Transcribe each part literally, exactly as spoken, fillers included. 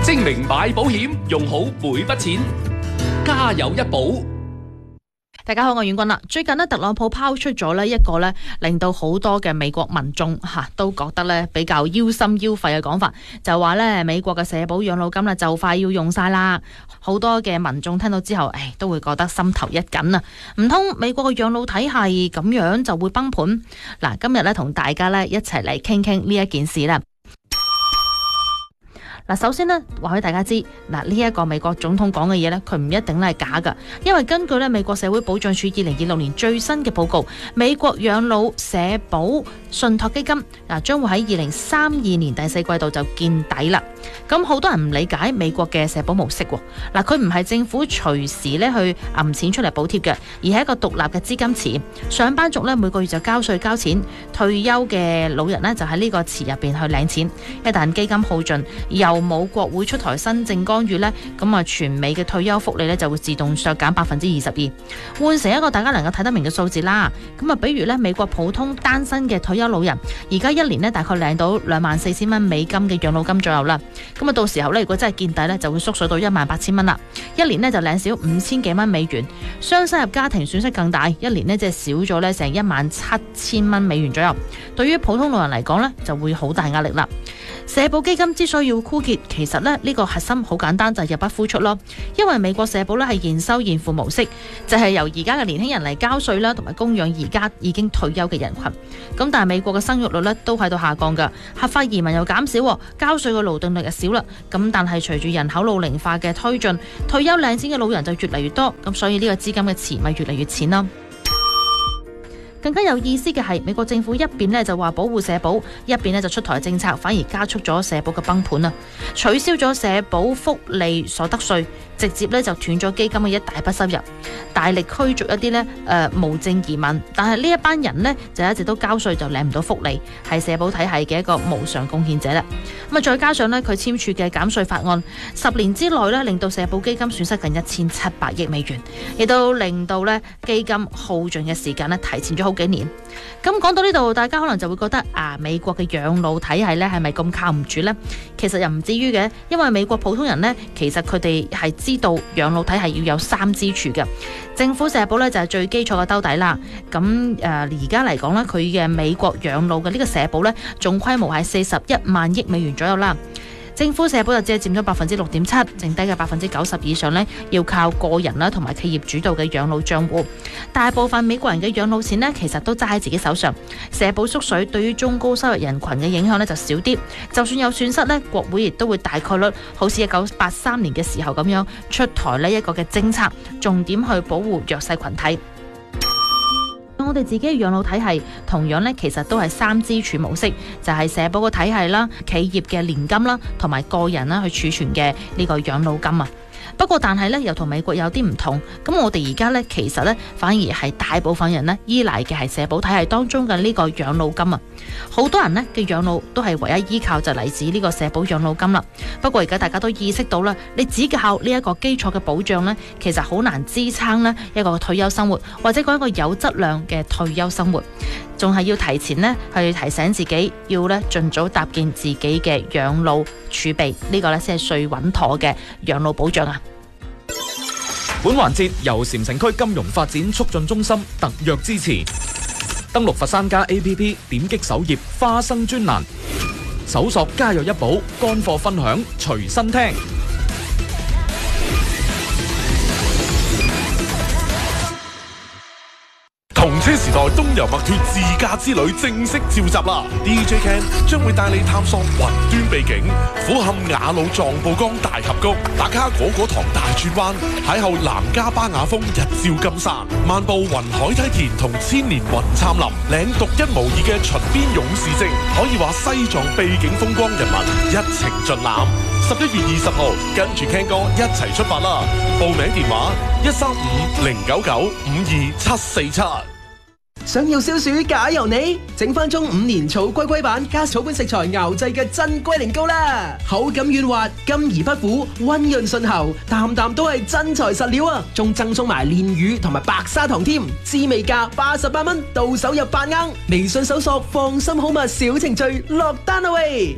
精明買保險，用好每筆錢，家有一保。 大家好，我係阮君啦。最近呢，特朗普拋出咗呢一個呢，令到好多嘅美國民眾吓、啊、都覺得呢比較腰心腰肺嘅講法，就話呢美國嘅社保養老金呢就快要用晒啦。好多嘅民眾聽到之後，誒都會覺得心頭一緊啊！唔通美國嘅養老體系咁樣就會崩盤？嗱，今日呢，同大家呢一齊嚟傾傾呢一件事啦。嗱，首先呢，話俾大家知，嗱呢一個美國總統講嘅嘢呢，佢唔一定咧係假噶，因為根據咧美國社會保障署二零二六年最新嘅報告，美國養老社保信託基金嗱將會喺二零三二年第四季度就見底啦。咁好多人唔理解美國嘅社保模式喎，嗱佢唔係政府隨時咧去揞錢出嚟補貼嘅，而係一個獨立嘅資金池。上班族咧每個月就交稅交錢，退休嘅老人呢就喺呢個池入邊去領錢。一旦基金耗盡，又冇國會出台新政干預呢，咁啊全美嘅退休福利呢就會自動削減百分之二十二，換成一個大家能夠睇得明嘅數字啦。咁啊，比如呢美國普通單身嘅退休老人，而家一年呢大概領到兩萬四千蚊美金嘅養老金左右啦。咁啊，到時候呢，如果真係見底呢，就會縮水到一萬八千蚊啦。一年呢就領少五千幾蚊美元，雙收入家庭損失更大，一年呢即係少咗呢成一萬七千蚊美元左右。對於普通老人嚟講呢，就會好大壓力啦。社保基金之所以要枯竭，其實呢，呢個核心好簡單，就係入不敷出咯。因為美國社保呢係現收現付模式，就係由而家嘅年輕人嚟交稅啦，同埋供養而家已經退休嘅人群。咁但係美國嘅生育率呢都喺度下降㗎，合法移民又減少，交稅嘅勞動力又少啦。咁但係隨住人口老齡化嘅推進，退休領錢嘅老人就越嚟越多，咁所以呢個資金嘅池咪越嚟越淺咯。更加有意思嘅係，美國政府一邊呢就話保護社保，一邊呢就出台政策，反而加速咗社保嘅崩盤啊！取消咗社保福利所得稅，直接呢就斷咗基金嘅一大筆收入，大力驅逐一啲呢誒、呃、無證移民。但係呢一班人呢，就一直都交稅就領唔到福利，係社保體系嘅一個無償貢獻者啦。咁啊，再加上呢，佢簽署嘅減稅法案，十年之內呢，令到社保基金損失近一千七百億美元，亦都令到呢基金耗盡嘅時間呢提前咗好幾年。咁講到呢度，大家可能就會覺得啊，美國嘅養老體系呢係咪咁靠唔住呢？其實又唔至於嘅，因為美國普通人呢，其實佢哋係知道養老體系要有三支柱嘅。政府社保呢就係最基礎嘅兜底啦。咁誒而家嚟講呢，佢嘅美國養老嘅呢個社保呢，總規模係四十一萬億美元左右啦。政府社保就只係佔咗百分之六點七，剩低嘅百分之九十以上呢，要靠個人啦同埋企業主導嘅養老帳戶。大部分美國人嘅養老錢呢，其實都揸喺自己手上。社保縮水對於中高收入人群嘅影響呢就少啲。就算有損失呢，國會亦都會大概率好似一九八三年嘅時候咁樣出台呢一個嘅政策，重點去保護弱勢群體。我哋自己嘅養老體系同樣咧，其實都係三支柱模式，就係社保嘅體系啦、企業嘅年金啦，同埋個人啦去儲存嘅呢個養老金啊。不過但係咧，又同美國有啲唔同。咁我哋而家咧，其實咧反而係大部分人咧依賴嘅係社保體系當中嘅呢個養老金啊。好多人咧嘅養老都係唯一依靠就嚟自呢個社保養老金啦。不過而家大家都意識到啦，你只靠呢一個基礎嘅保障咧，其實好難支撐呢一個退休生活，或者講一個有質量嘅退休生活，仲係要提前呢去提醒自己，要咧盡早搭建自己嘅養老儲備，呢個咧先係最穩妥嘅養老保障啊！ 本環節由禪城區金融發展促進中心特約支持。登錄佛山家 A P P， 點擊首頁花生專欄，搜索家有一寶，乾貨分享隨身聽。 同車時代冬遊麥脱自駕之旅正式召集啦 ！D J Ken 將會帶你探索雲端秘境，俯瞰雅魯藏布江大峽谷，打卡果果堂大轉彎，邂逅南迦巴雅峰日照金山，漫步雲海梯田同千年雲杉林，領獨一無二嘅秦邊勇士證，可以話西藏秘境風光人文一程盡覽。十一月二十號，跟住 Ken 哥一齊出發啦！報名電話一三五零九九五二七四七。 想要消暑假由你，整翻中五年草龜龜版加草本食材熬製嘅真龜苓膏啦，口感軟滑，甘而不苦，溫潤順喉，啖啖都係真材實料啊！仲贈送埋煉乳同埋白砂糖添，滋味價八十八蚊，到手入八盎。微信搜索放心好物小程序落單啦喂！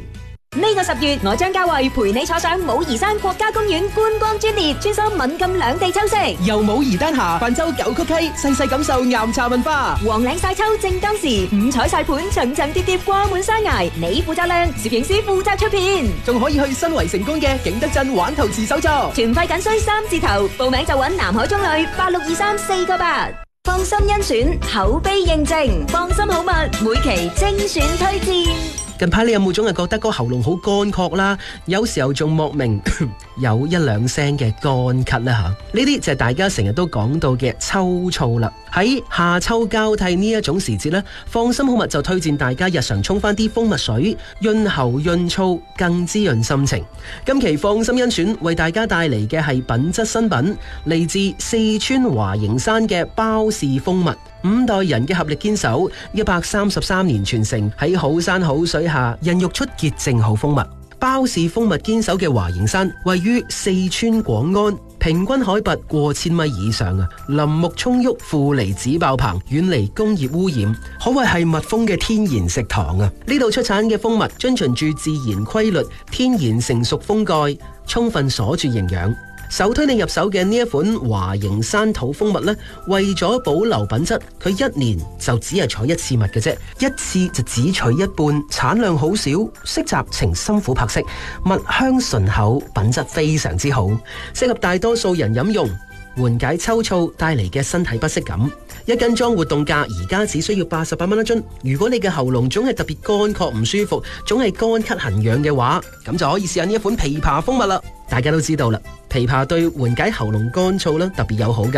呢個十月，我張家慧陪你坐上武夷山國家公園觀光專列，穿梭閩贛兩地秋色。 由武夷丹霞泛舟九曲溪，細細感受岩茶文化。 黃嶺晒秋正當時，五彩晒盤層層疊疊掛滿山崖，你負責靚，攝影師負責出片。 仲可以去新圍成功嘅景德鎮玩陶瓷手作。 團費僅需三字頭，報名就揾南海中旅八六二三四個八。放心甄選，口碑認證，放心好物，每期精選推薦。 近排你有冇總係覺得個喉嚨好乾涸啦？有時候仲莫名有一兩聲嘅乾咳啦吓，呢啲就係大家成日都講到嘅秋燥啦。喺夏秋交替呢一種時節呢，放心好物就推薦大家日常沖翻啲蜂蜜水，潤喉潤燥，更滋潤心情。今期放心甄選為大家帶嚟嘅係品質新品，嚟自四川華形山嘅包氏蜂蜜。五代人嘅合力堅守，一百三十三年傳承，喺好山好水下孕育出潔淨好蜂蜜。包氏蜂蜜堅守嘅華形山位於四川廣安，平均海拔過千米以上啊，林木蔥鬱，負離子爆棚，遠離工業污染，可謂係蜜蜂嘅天然食堂啊！呢度出產嘅蜂蜜遵循住自然規律，天然成熟蜂蓋，充分鎖住營養。首推你入手嘅呢一款華形山土蜂蜜呢，為咗保留品質，佢一年就只係採一次蜜嘅啫，一次就只取一半，產量好少，色澤呈深琥珀色，蜜香醇厚，品質非常之好，適合大多數人飲用，緩解秋燥帶嚟嘅身體不適感。一斤裝活動價而家只需要八十八蚊一樽。如果你嘅喉嚨總係特別乾涸唔舒服，總係乾咳痕癢嘅話，咁就可以試下呢一款枇杷蜂蜜啦。大家都知道啦，枇杷對緩解喉嚨乾燥啦特別友好㗎。